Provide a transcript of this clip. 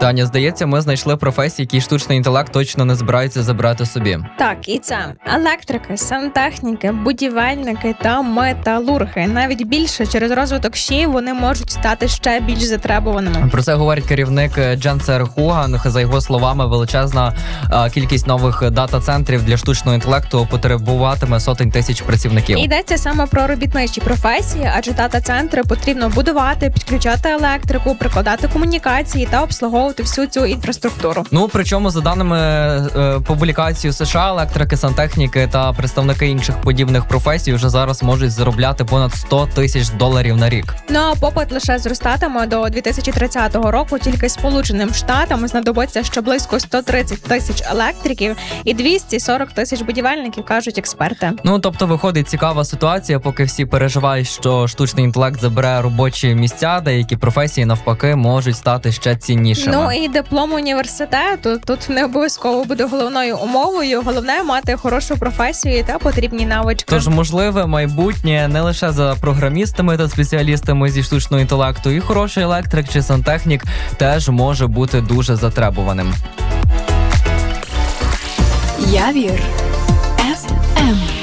Таня, здається, ми знайшли професії, які штучний інтелект точно не збирається забрати собі. Так, і це електрики, сантехніки, будівельники та металурги. Навіть більше через розвиток ЩІ вони можуть стати ще більш затребуваними. Про це говорить керівник Дженсер Хуган. За його словами, величезна кількість нових дата-центрів для штучного інтелекту потребуватиме сотень тисяч працівників. Йдеться саме про робітничі професії, адже дата-центри потрібно будувати, підключати електрику, прикладати комунікації та обслуговувати всю цю інфраструктуру. Ну, причому, за даними публікації США, електрики, сантехніки та представники інших подібних професій вже зараз можуть заробляти понад $100 тисяч на рік. Ну а попит лише зростатиме до 2030 року. Тільки Сполученим Штатам знадобиться ще близько 130 тисяч електриків і 240 тисяч будівельників, кажуть експерти. Ну, тобто, виходить цікава ситуація, поки всі переживають, що штучний інтелект забере робочі місця, деякі професії, навпаки, можуть стати ще ціннішими. Ну і диплом університету тут не обов'язково буде головною умовою. Головне мати хорошу професію та потрібні навички. Тож, можливе майбутнє не лише за програмістами та спеціалістами зі штучного інтелекту, і хороший електрик чи сантехнік теж може бути дуже затребуваним. Явір FM.